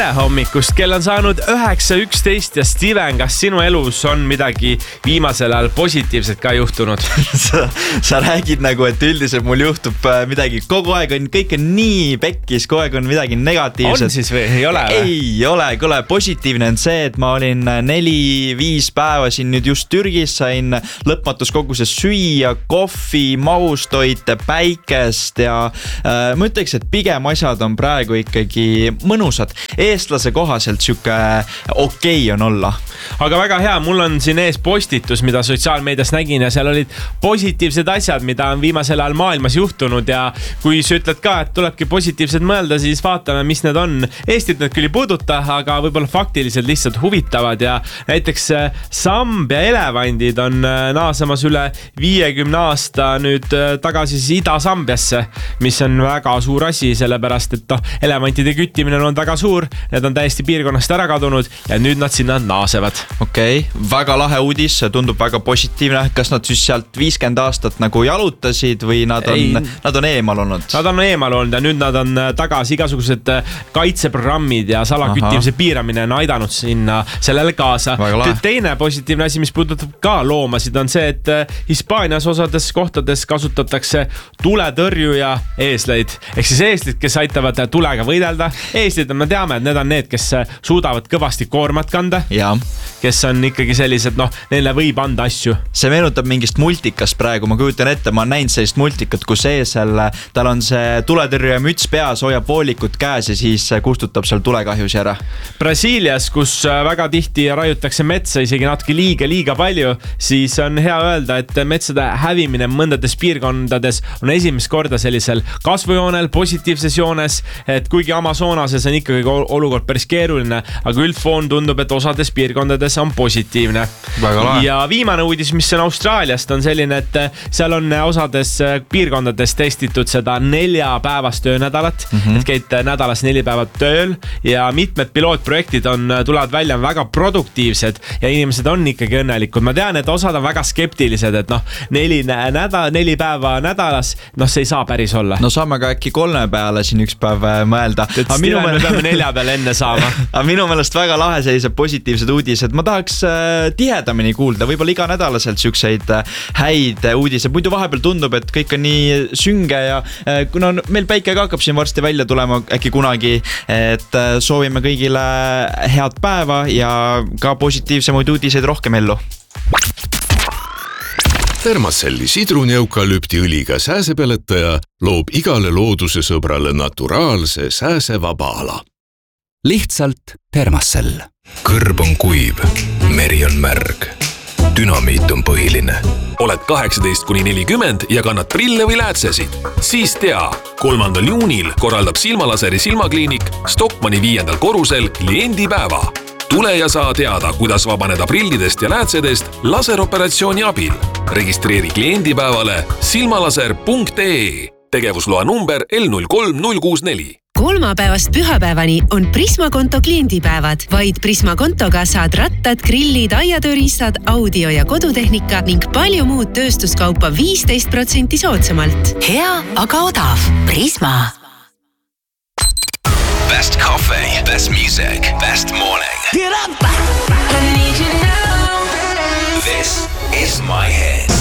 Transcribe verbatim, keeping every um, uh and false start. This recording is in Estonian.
tere hommikust, kell on saanud üheksa üksteist ja Steven, kas sinu elus on midagi viimasel ajal positiivset ka juhtunud? sa, sa räägid nagu, et üldiselt mul juhtub midagi, kogu aeg on kõik on nii pekkis, kogu aeg on midagi negatiivset. On siis või? Ei ole või? Ei ole, kuule, positiivne on see, et ma olin neli-viis päeva siin nüüd just Türgis, sain lõpmatus koguses süüa, kohvi, maustoite, päikest ja äh, ma ütleks, et pigem asjad on praegu ikkagi mõnusad. Eestlase kohaselt siuke okei on olla. Aga väga hea, mul on siin ees postitus, mida sotsiaalmeedias nägin ja seal olid positiivsed asjad, mida on viimasel ajal maailmas juhtunud ja kui sa ütled ka, et tulebki positiivsed mõelda, siis vaatame, mis need on. Eestit need küll ei puuduta, aga võib-olla faktiliselt lihtsalt huvitavad ja näiteks Sambia elevandid on naasemas üle viiekümne aasta nüüd tagasi siis Ida-Sambiasse, mis on väga suur asi, sellepärast et noh, elevantide küttimine on väga suur, need on täiesti piirkonnast ära kadunud ja nüüd nad sinna naasevad. Okei, okay. Väga lahe uudis, tundub väga positiivne. Kas nad siis sealt viiskümmend aastat nagu jalutasid või nad on, nad on eemal olnud? Nad on eemal olnud ja nüüd nad on tagasi igasugused kaitseprogrammid ja salaküttimise piiramine on aidanud sinna sellele kaasa. Teine positiivne asi, mis puudutab ka loomasid, on see, et Hispaanias osades kohtades kasutatakse tuletõrjuja eesleid. Ehk siis eeslid, kes aitavad tulega võidelda. Eeslid, me teame, et need on need, kes suudavad kõvasti koormat kanda. Ja. Kes on ikkagi sellised, noh, neile võib anda asju. See meenutab mingist multikast praegu. Ma kujutan ette, ma näin sellist multikat, kus eesel tal on see tuletõrjuja müts peas, hoiab voolikut käes ja siis kustutab seal tulekahjusi ära. Brasiilias, kus väga tihti raiutakse metsa isegi natuke liiga, liiga palju, siis on hea öelda, et metsade hävimine mõndades piirkondades on esimest korda sellisel kasvujoonel, positiivses joones, et kuigi Amazonases on ikkagi olukord päris keeruline, aga üldfoon tundub, et osades piirkondades on positiivne. Ja viimane uudis, mis on Austraaliast, on selline, et seal on osades piirkondades testitud seda neljapäevast töönädalat, mm-hmm. et käid nädalas neli päeva tööl ja mitmed pilootprojektid on, tulevad välja väga produktiivsed ja inimesed on ikkagi õnnelikud. Ma tean, et osad on väga skeptilised, et noh, neli, näda, neli päeva nädalas, noh, see ei saa päris olla. No saame ka äkki kolme peale siin üks päev mõelda. Aga minu me peame nelja peale enne saama. Aga minu meelest väga lahe sellised positiivsed uudised. Ma tahaks tihedamini kuulda, võib-olla iga nädalaselt siukseid häid uudised. Muidu vahepeal tundub, et kõik on nii sünge ja kuna meil päike ka hakkab siin varsti välja tulema äkki kunagi, et soovime kõigile head päeva ja ka positiivsemaid uudiseid rohkem ellu. Thermacelli sidruneukalüpti õliga sääsepeletaja loob igale looduse sõbrale naturaalse sääsevaba ala. Lihtsalt Thermacell. Kõrb on kuiv, meri on märg. Dünamiit on põhiline. Oled kaheksateist kuni nelikümmend ja kannad prille või läätsesid? Siis tea, kolmandal juunil korraldab Silmalaseri silmakliinik Stockmanni viiendal korrusel kliendipäeva. Tule ja saa teada, kuidas vabaneda prillidest ja läätsedest laseroperatsiooni abil. Registreeri kliendipäevale silmalaser punkt ee. Tegevusloa number L null kolm null kuus neli. Kolmapäevast pühapäevani on Prisma konto kliendipäevad. Vaid Prisma kontoga saad rattad, grillid, aiatööriistad, audio ja kodutehnika ning palju muud tööstuskaupa viisteist protsenti soodsamalt. Hea, aga odav. Prisma. Best coffee, best music, best morning. Get up! I need you now. This is my hit.